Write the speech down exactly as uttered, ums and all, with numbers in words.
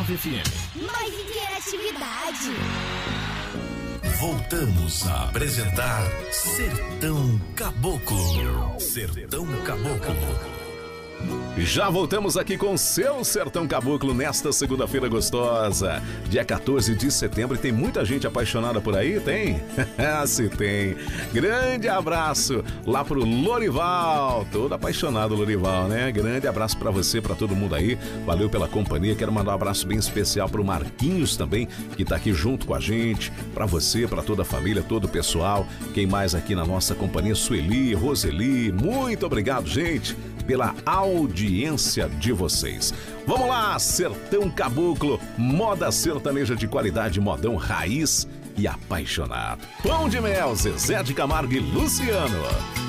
nove F M. Mais interatividade. Voltamos a apresentar Sertão Caboclo. Sertão Caboclo. Já voltamos aqui com o seu Sertão Caboclo nesta segunda-feira gostosa, dia quatorze de setembro. E tem muita gente apaixonada por aí, tem? Se tem. Grande abraço lá pro Lorival, todo apaixonado Lorival, né? Grande abraço pra você, pra todo mundo aí. Valeu pela companhia. Quero mandar um abraço bem especial pro Marquinhos também, que tá aqui junto com a gente. Pra você, pra toda a família, todo o pessoal. Quem mais aqui na nossa companhia? Sueli, Roseli. Muito obrigado, gente, pela audiência de vocês. Vamos lá, Sertão Caboclo, moda sertaneja de qualidade, modão raiz e apaixonado. Pão de mel, Zezé de Camargo e Luciano.